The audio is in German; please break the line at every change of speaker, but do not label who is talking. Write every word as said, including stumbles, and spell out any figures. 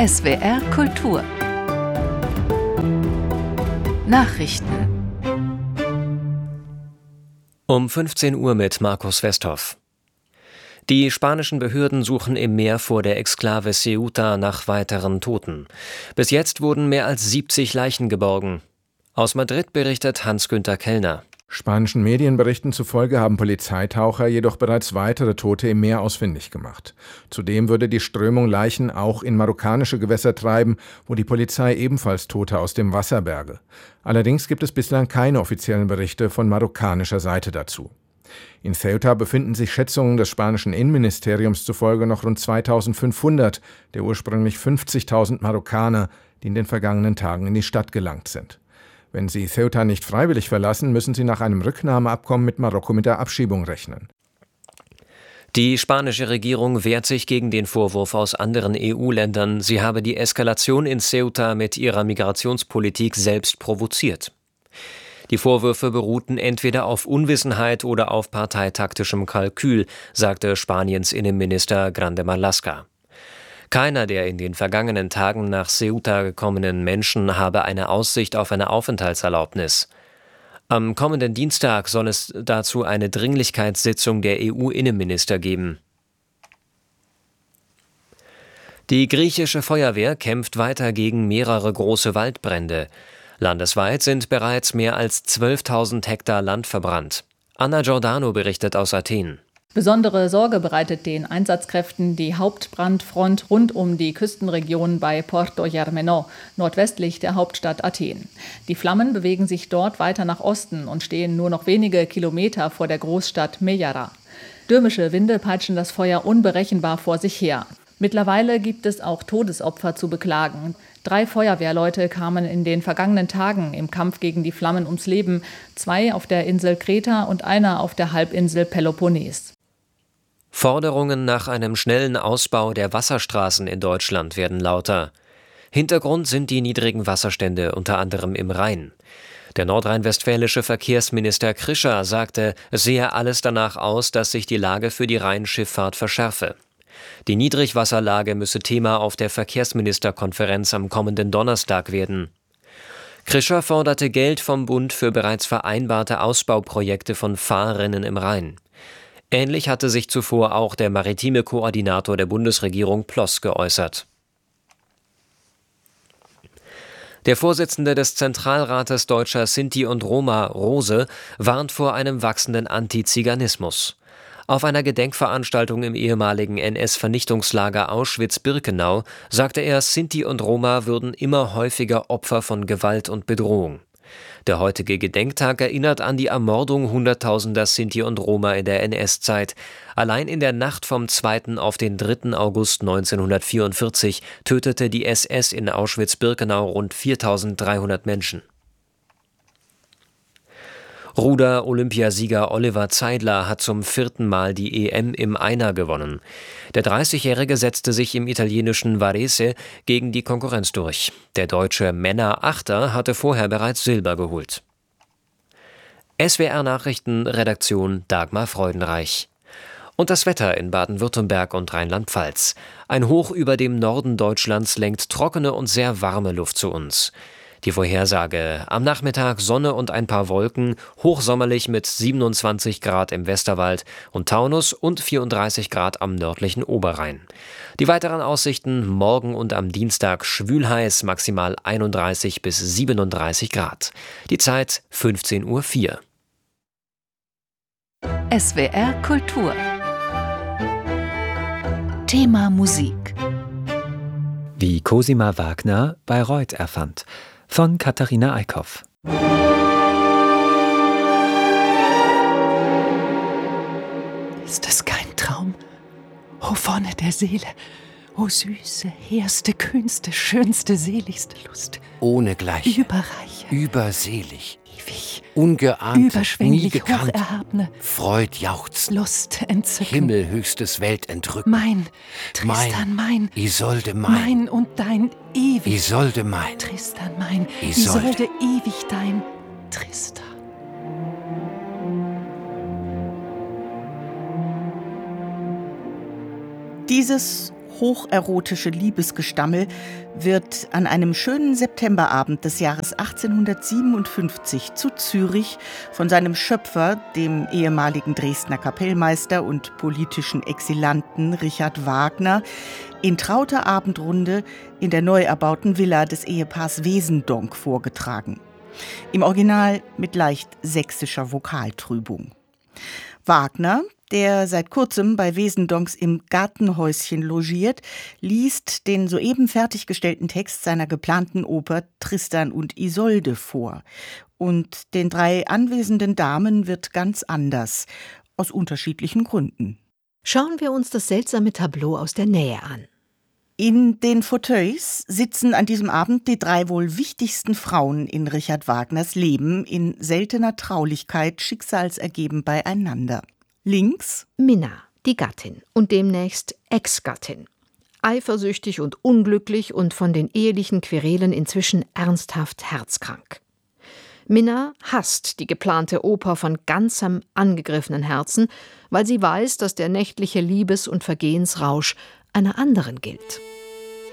S W R Kultur Nachrichten
Um fünfzehn Uhr mit Markus Westhoff. Die spanischen Behörden suchen im Meer vor der Exklave Ceuta nach weiteren Toten. Bis jetzt wurden mehr als siebzig Leichen geborgen. Aus Madrid berichtet Hans-Günther Kellner.
Spanischen Medienberichten zufolge haben Polizeitaucher jedoch bereits weitere Tote im Meer ausfindig gemacht. Zudem würde die Strömung Leichen auch in marokkanische Gewässer treiben, wo die Polizei ebenfalls Tote aus dem Wasser berge. Allerdings gibt es bislang keine offiziellen Berichte von marokkanischer Seite dazu. In Ceuta befinden sich Schätzungen des spanischen Innenministeriums zufolge noch rund zweitausendfünfhundert der ursprünglich fünfzigtausend Marokkaner, die in den vergangenen Tagen in die Stadt gelangt sind. Wenn sie Ceuta nicht freiwillig verlassen, müssen sie nach einem Rücknahmeabkommen mit Marokko mit der Abschiebung rechnen.
Die spanische Regierung wehrt sich gegen den Vorwurf aus anderen E U-Ländern, sie habe die Eskalation in Ceuta mit ihrer Migrationspolitik selbst provoziert. Die Vorwürfe beruhten entweder auf Unwissenheit oder auf parteitaktischem Kalkül, sagte Spaniens Innenminister Grande Marlaska. Keiner der in den vergangenen Tagen nach Ceuta gekommenen Menschen habe eine Aussicht auf eine Aufenthaltserlaubnis. Am kommenden Dienstag soll es dazu eine Dringlichkeitssitzung der E U-Innenminister geben. Die griechische Feuerwehr kämpft weiter gegen mehrere große Waldbrände. Landesweit sind bereits mehr als zwölftausend Hektar Land verbrannt. Anna Giordano berichtet aus Athen.
Besondere Sorge bereitet den Einsatzkräften die Hauptbrandfront rund um die Küstenregion bei Porto Germano, nordwestlich der Hauptstadt Athen. Die Flammen bewegen sich dort weiter nach Osten und stehen nur noch wenige Kilometer vor der Großstadt Mejara. Stürmische Winde peitschen das Feuer unberechenbar vor sich her. Mittlerweile gibt es auch Todesopfer zu beklagen. Drei Feuerwehrleute kamen in den vergangenen Tagen im Kampf gegen die Flammen ums Leben, zwei auf der Insel Kreta und einer auf der Halbinsel Peloponnes.
Forderungen nach einem schnellen Ausbau der Wasserstraßen in Deutschland werden lauter. Hintergrund sind die niedrigen Wasserstände, unter anderem im Rhein. Der nordrhein-westfälische Verkehrsminister Krischer sagte, es sehe alles danach aus, dass sich die Lage für die Rheinschifffahrt verschärfe. Die Niedrigwasserlage müsse Thema auf der Verkehrsministerkonferenz am kommenden Donnerstag werden. Krischer forderte Geld vom Bund für bereits vereinbarte Ausbauprojekte von Fahrrinnen im Rhein. Ähnlich hatte sich zuvor auch der maritime Koordinator der Bundesregierung Ploss geäußert. Der Vorsitzende des Zentralrates Deutscher Sinti und Roma, Rose, warnt vor einem wachsenden Antiziganismus. Auf einer Gedenkveranstaltung im ehemaligen N S-Vernichtungslager Auschwitz-Birkenau sagte er, Sinti und Roma würden immer häufiger Opfer von Gewalt und Bedrohung. Der heutige Gedenktag erinnert an die Ermordung hunderttausender Sinti und Roma in der N S-Zeit. Allein in der Nacht vom zweiten auf den dritten August neunzehnhundertvierundvierzig tötete die S S in Auschwitz-Birkenau rund viertausenddreihundert Menschen. Ruder-Olympiasieger Oliver Zeidler hat zum vierten Mal die E M im Einer gewonnen. Der dreißigjährige setzte sich im italienischen Varese gegen die Konkurrenz durch. Der deutsche Männer-Achter hatte vorher bereits Silber geholt. S W R-Nachrichten, Redaktion Dagmar Freudenreich. Und das Wetter in Baden-Württemberg und Rheinland-Pfalz. Ein Hoch über dem Norden Deutschlands lenkt trockene und sehr warme Luft zu uns. Die Vorhersage: am Nachmittag Sonne und ein paar Wolken, hochsommerlich mit siebenundzwanzig Grad im Westerwald und Taunus und vierunddreißig Grad am nördlichen Oberrhein. Die weiteren Aussichten: morgen und am Dienstag schwülheiß, maximal einunddreißig bis siebenunddreißig Grad. Die Zeit fünfzehn Uhr vier.
S W R Kultur Thema Musik.
Wie Cosima Wagner Bayreuth erfand, von Katharina Eickhoff.
Ist es kein Traum? O Wonne der Seele, o süße, hehrste, kühnste, schönste, seligste Lust.
Ohnegleichen,
Überreiche,
überselig,
ewig,
ungeahnt, nie
überschwänglich,
gekannt,
hocherhabne,
Freud jauchzen,
Lust entzücken.
himmelhöchstes Weltentrücken.
Mein, Tristan, mein,
Isolde, mein,
mein und dein ewig.
Isolde, mein,
Tristan, mein,
Isolde.
Isolde, ewig dein, Tristan.
Dieses hocherotische Liebesgestammel wird an einem schönen Septemberabend des Jahres achtzehnhundertsiebenundfünfzig zu Zürich von seinem Schöpfer, dem ehemaligen Dresdner Kapellmeister und politischen Exilanten Richard Wagner, in trauter Abendrunde in der neu erbauten Villa des Ehepaars Wesendonck vorgetragen. Im Original mit leicht sächsischer Vokaltrübung. Wagner, der seit kurzem bei Wesendoncks im Gartenhäuschen logiert, liest den soeben fertiggestellten Text seiner geplanten Oper Tristan und Isolde vor. Und den drei anwesenden Damen wird ganz anders, aus unterschiedlichen Gründen.
Schauen wir uns das seltsame Tableau aus der Nähe an.
In den Fauteuils sitzen an diesem Abend die drei wohl wichtigsten Frauen in Richard Wagners Leben in seltener Traulichkeit schicksalsergeben beieinander. Links
Minna, die Gattin und demnächst Ex-Gattin. Eifersüchtig und unglücklich und von den ehelichen Querelen inzwischen ernsthaft herzkrank. Minna hasst die geplante Oper von ganzem angegriffenen Herzen, weil sie weiß, dass der nächtliche Liebes- und Vergehensrausch einer anderen gilt.